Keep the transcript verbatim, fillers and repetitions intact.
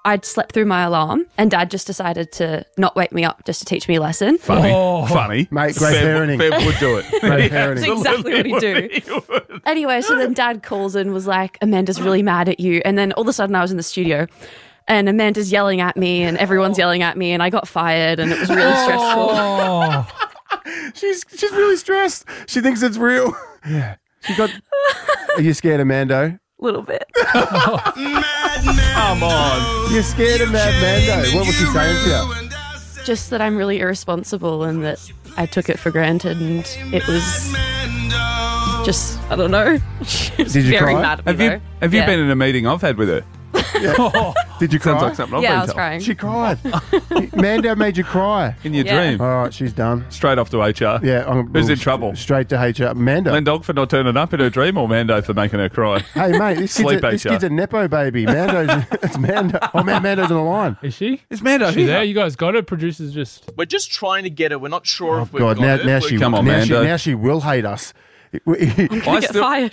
I'd slept through my alarm and Dad just decided to not wake me up just to teach me a lesson. Funny. Oh. Funny. Mate, great parenting. Bev would do it. Great That's parenting. exactly what he'd do. He would. Anyway, so then Dad calls and was like, Amanda's really mad at you. And then all of a sudden I was in the studio and Amanda's yelling at me and everyone's yelling at me and I got fired and it was really stressful. Oh. She's she's really stressed. She thinks it's real. Yeah. She got. Are you scared of Mando? A little bit. Come on. You're scared of Mad Mando. What was he saying to you? Just that I'm really irresponsible and that I took it for granted and it was just, I don't know. She was Did you very cry? mad at me Have you though. have you Yeah. been in a meeting I've had with her? Did you cry? Sounds like something I've Yeah, been I was told. crying. She cried. Mando made you cry. In your Yeah. dream. All right, she's done. Straight off to H R. Yeah, I'm, Who's in st- trouble? Straight to H R. Mando. Mendog for not turning up in her dream or Mando for making her cry? Hey mate, this kid's, Sleep a, this H R. kid's a nepo baby. Mando's it's Mando. Oh man, Mando's on the line. Is she? Is Mando Is she here? there? You guys got it? Producers just... We're just trying to get her. We're not sure if we've God, got now, her. now We're- she Come on, now she, Mando. now she will hate us. I'm going I to get still- fired.